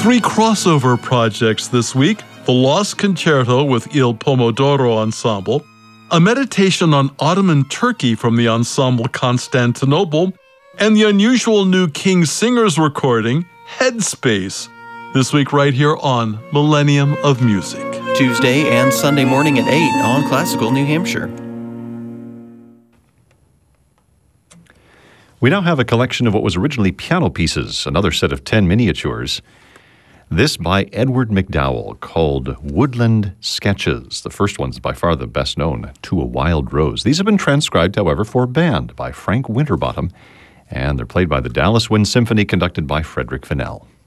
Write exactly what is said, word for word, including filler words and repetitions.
Three crossover projects this week: the Lost Concerto with Il Pomodoro Ensemble, a meditation on Ottoman Turkey from the ensemble Constantinople, and the unusual new King Singers recording, Headspace. This week right here on Millennium of Music. Tuesday and Sunday morning at eight on Classical New Hampshire. We now have a collection of what was originally piano pieces, another set of ten miniatures. This by Edward McDowell, called Woodland Sketches. The first one's by far the best known, To a Wild Rose. These have been transcribed, however, for band by Frank Winterbottom, and they're played by the Dallas Wind Symphony, conducted by Frederick Fennell.